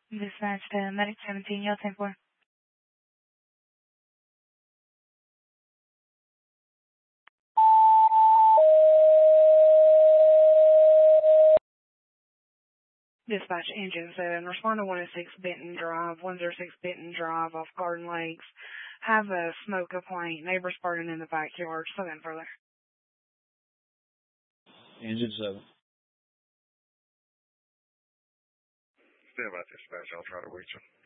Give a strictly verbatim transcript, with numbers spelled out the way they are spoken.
Dispatch to Medic seventeen, Yale ten four. Dispatch engine seven, respond to one oh six Benton Drive, one oh six Benton Drive off Garden Lakes. Have a smoke complaint. Neighbors burning in the backyard. Something further. Engine seven. Stand by, dispatch. I'll try to reach him.